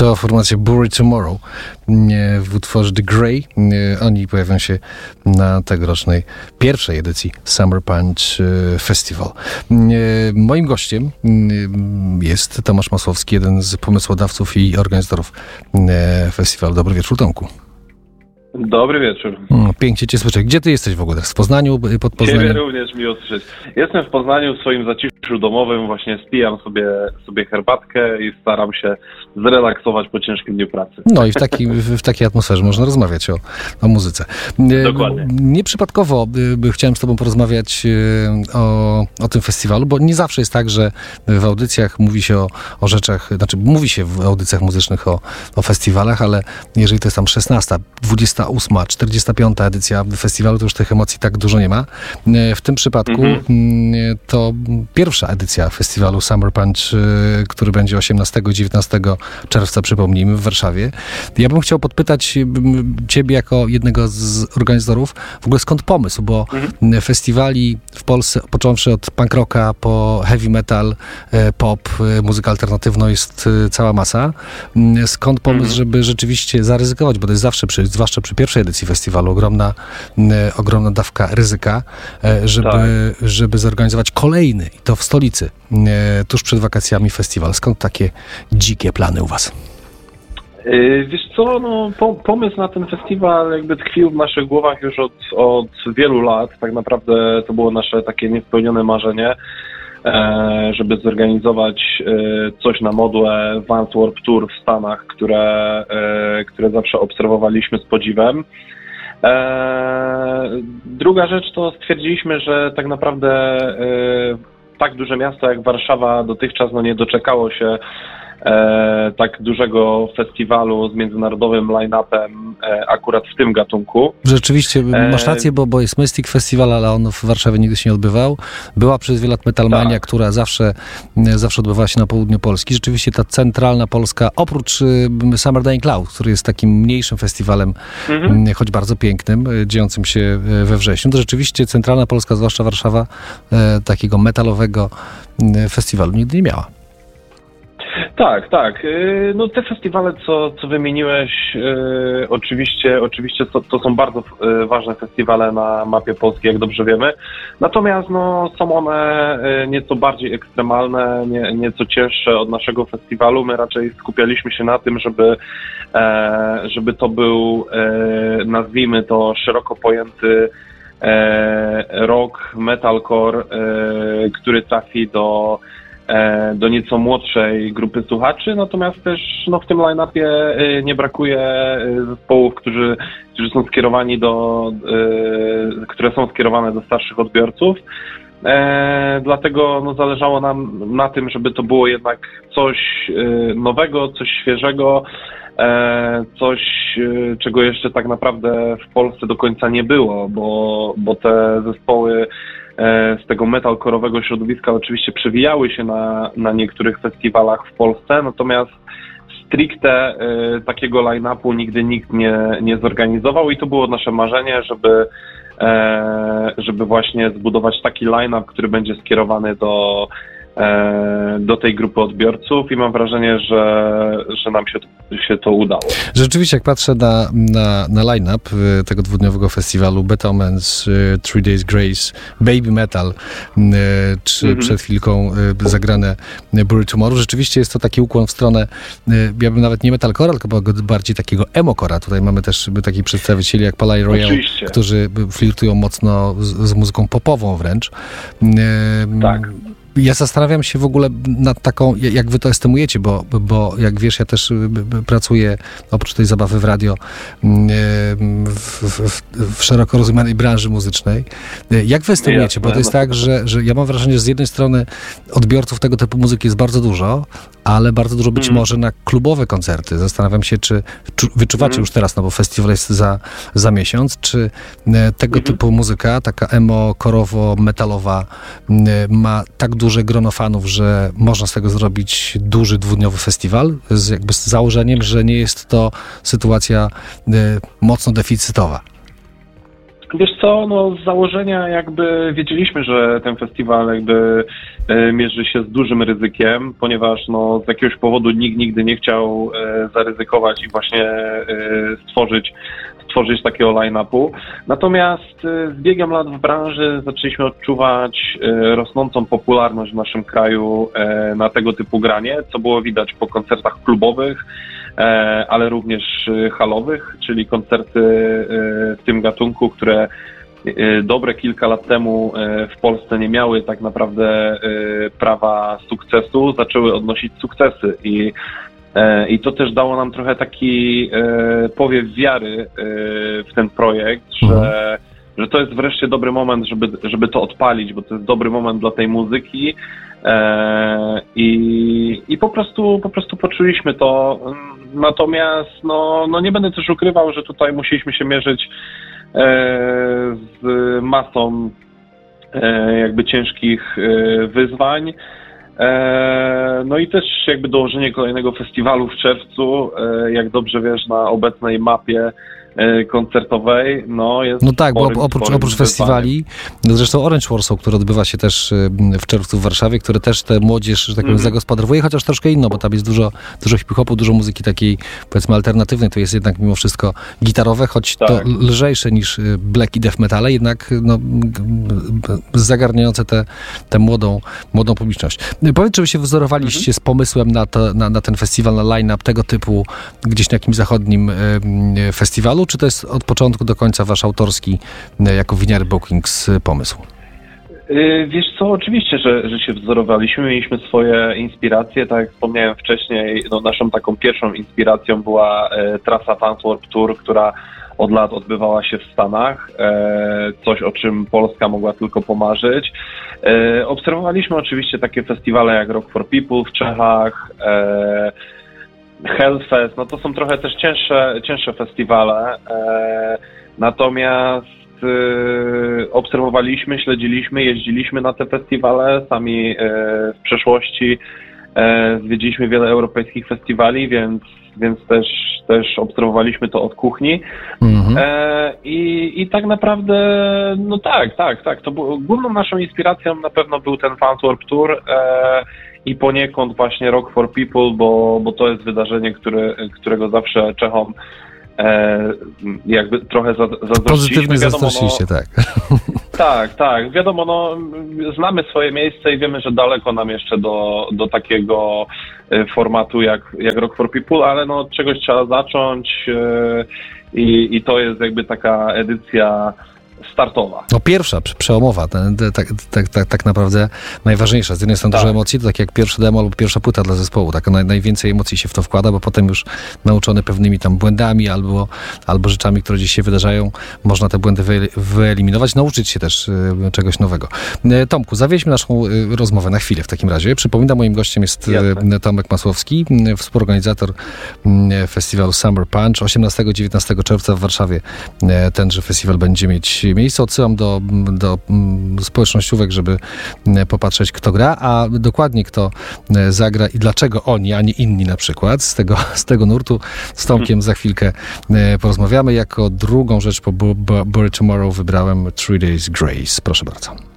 To formacja Bury Tomorrow w utworze The Grey. Oni pojawią się na tegorocznej pierwszej edycji Summer Punch Festival. Moim gościem jest Tomasz Masłowski, jeden z pomysłodawców i organizatorów festiwalu. Dobry wieczór, Tomku. Dobry wieczór. Pięknie cię słyszę. Gdzie ty jesteś w ogóle? W Poznaniu? Pod Poznaniem? Ciebie również miło słyszeć. Jestem w Poznaniu w swoim zaciszu domowym, właśnie spijam sobie herbatkę i staram się zrelaksować po ciężkim dniu pracy. No i w takiej atmosferze można rozmawiać o muzyce. Dokładnie. Nieprzypadkowo chciałem z tobą porozmawiać o tym festiwalu, bo nie zawsze jest tak, że w audycjach mówi się o rzeczach, znaczy mówi się w audycjach muzycznych o festiwalach, ale jeżeli to jest tam 16, 28, 45 edycja festiwalu, to już tych emocji tak dużo nie ma. W tym przypadku to pierwsza edycja festiwalu Summer Punch, który będzie 18 i 19 czerwca, przypomnijmy, w Warszawie. Ja bym chciał podpytać ciebie jako jednego z organizatorów, w ogóle skąd pomysł, bo festiwali w Polsce, począwszy od punk rocka po heavy metal, pop, muzykę alternatywną, jest cała masa. Skąd pomysł, żeby rzeczywiście zaryzykować, bo to jest zawsze, zwłaszcza przy pierwszej edycji festiwalu, ogromna dawka ryzyka, żeby zorganizować kolejny, i to w stolicy, tuż przed wakacjami festiwal. Skąd takie dzikie plany u was? Wiesz co, pomysł na ten festiwal jakby tkwił w naszych głowach już od wielu lat. Tak naprawdę to było nasze takie niespełnione marzenie, żeby zorganizować coś na modłę Vans Warped Tour w Stanach, które zawsze obserwowaliśmy z podziwem. Druga rzecz to stwierdziliśmy, że tak naprawdę tak duże miasto jak Warszawa dotychczas nie doczekało się tak dużego festiwalu z międzynarodowym line-upem akurat w tym gatunku. Rzeczywiście, masz rację, bo jest Mystic Festival, ale on w Warszawie nigdy się nie odbywał. Była przez wiele lat Metalmania, która zawsze odbywała się na południu Polski. Rzeczywiście ta centralna Polska, oprócz Summer Dying Cloud, który jest takim mniejszym festiwalem, choć bardzo pięknym, dziejącym się we wrześniu, to rzeczywiście centralna Polska, zwłaszcza Warszawa, takiego metalowego festiwalu nigdy nie miała. Tak. No te festiwale, co wymieniłeś, oczywiście to są bardzo ważne festiwale na mapie Polski, jak dobrze wiemy. Natomiast są one nieco bardziej ekstremalne, nieco cięższe od naszego festiwalu. My raczej skupialiśmy się na tym, żeby to był, nazwijmy to, szeroko pojęty rock, metalcore, który trafi do nieco młodszej grupy słuchaczy, natomiast też w tym line-upie nie brakuje zespołów, które są skierowane do starszych odbiorców. Dlatego zależało nam na tym, żeby to było jednak coś nowego, coś świeżego, coś, czego jeszcze tak naprawdę w Polsce do końca nie było, bo te zespoły z tego metalcore'owego środowiska oczywiście przewijały się na niektórych festiwalach w Polsce, natomiast stricte takiego line-upu nigdy nikt nie zorganizował i to było nasze marzenie, żeby właśnie zbudować taki line-up, który będzie skierowany do tej grupy odbiorców i mam wrażenie, że nam się to udało. Rzeczywiście, jak patrzę na line-up tego dwudniowego festiwalu Beethoven's 3 Days Grace, Baby Metal, czy przed chwilką zagrane Bury Tomorrow, rzeczywiście jest to taki ukłon w stronę, ja bym nawet nie metalcora, tylko bardziej takiego emocora. Tutaj mamy też takich przedstawicieli jak Palais Royal, którzy flirtują mocno z muzyką popową wręcz. Tak. Ja zastanawiam się w ogóle nad taką, jak wy to estymujecie, bo jak wiesz, ja też pracuję oprócz tej zabawy w radio w szeroko rozumianej branży muzycznej. Jak wy estymujecie? Bo to jest tak, że ja mam wrażenie, że z jednej strony odbiorców tego typu muzyki jest bardzo dużo, ale bardzo dużo być może na klubowe koncerty. Zastanawiam się, czy wyczuwacie już teraz, bo festiwal jest za miesiąc, czy tego typu muzyka, taka emo-korowo-metalowa ma tak duże grono fanów, że można z tego zrobić duży dwudniowy festiwal, z założeniem, że nie jest to sytuacja mocno deficytowa. Wiesz co, no z założenia jakby wiedzieliśmy, że ten festiwal jakby mierzy się z dużym ryzykiem, ponieważ no z jakiegoś powodu nikt nigdy nie chciał zaryzykować i właśnie stworzyć takiego line-upu. Natomiast z biegiem lat w branży zaczęliśmy odczuwać rosnącą popularność w naszym kraju na tego typu granie, co było widać po koncertach klubowych, ale również halowych, czyli koncerty w tym gatunku, które dobre kilka lat temu w Polsce nie miały tak naprawdę prawa sukcesu, zaczęły odnosić sukcesy i to też dało nam trochę taki powiew wiary w ten projekt, że to jest wreszcie dobry moment, żeby to odpalić, bo to jest dobry moment dla tej muzyki i po prostu poczuliśmy to. Natomiast no nie będę też ukrywał, że tutaj musieliśmy się mierzyć z masą jakby ciężkich wyzwań. No i też jakby dołożenie kolejnego festiwalu w czerwcu, jak dobrze wiesz, na obecnej mapie koncertowej, no jest... No tak, bo oprócz festiwali, zresztą Orange Warsaw, który odbywa się też w czerwcu w Warszawie, który też tę młodzież, że tak powiem, zagospodarowuje, chociaż troszkę inną, bo tam jest dużo hip-hopu, dużo muzyki takiej, powiedzmy, alternatywnej, to jest jednak mimo wszystko gitarowe, choć to lżejsze niż black i death metale, jednak no, zagarniające tę młodą publiczność. Powiedz, czy wy się wzorowaliście z pomysłem na ten festiwal, na line-up tego typu gdzieś na jakimś zachodnim festiwalu, czy to jest od początku do końca wasz autorski, jako Winiary Bookings, pomysł? Wiesz co, oczywiście, że się wzorowaliśmy, mieliśmy swoje inspiracje, tak jak wspomniałem wcześniej, no naszą taką pierwszą inspiracją była trasa Fans Warped Tour, która od lat odbywała się w Stanach, coś o czym Polska mogła tylko pomarzyć. Obserwowaliśmy oczywiście takie festiwale jak Rock for People w Czechach, Hellfest, no to są trochę też cięższe festiwale, natomiast obserwowaliśmy, śledziliśmy, jeździliśmy na te festiwale, sami w przeszłości zwiedziliśmy wiele europejskich festiwali, więc też obserwowaliśmy to od kuchni. I tak naprawdę, no tak, to było, główną naszą inspiracją na pewno był ten Fans Warped Tour, i poniekąd właśnie Rock for People, bo to jest wydarzenie, którego zawsze Czechom jakby trochę zazdrościliśmy. Pozytywnie zazdrościliście, tak. Tak. Wiadomo, no, znamy swoje miejsce i wiemy, że daleko nam jeszcze do takiego formatu jak Rock for People, ale no czegoś trzeba zacząć i to jest jakby taka edycja startowa. No pierwsza, przełomowa, tak naprawdę najważniejsza. Z jednej strony dużo emocji, to tak jak pierwsze demo lub pierwsza płyta dla zespołu. Tak, najwięcej emocji się w to wkłada, bo potem już nauczony pewnymi tam błędami albo rzeczami, które gdzieś się wydarzają, można te błędy wyeliminować, nauczyć się też czegoś nowego. Tomku, zawieźmy naszą rozmowę na chwilę w takim razie. Przypominam, moim gościem jest Tomek Masłowski, współorganizator festiwalu Summer Punch. 18-19 czerwca w Warszawie tenże festiwal będzie mieć miejsce. Odsyłam do społecznościówek, żeby popatrzeć, kto gra, a dokładnie kto zagra i dlaczego oni, a nie inni na przykład z tego nurtu. Z Tomkiem za chwilkę porozmawiamy. Jako drugą rzecz po Bury Tomorrow wybrałem 3 Days Grace. Proszę bardzo.